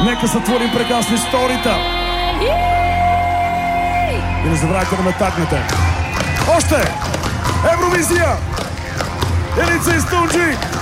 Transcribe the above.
Нека сътворим прекрасни сторита. И не забравяйте да ме тагнете. Още! Евровизия! Елица и Стунджи!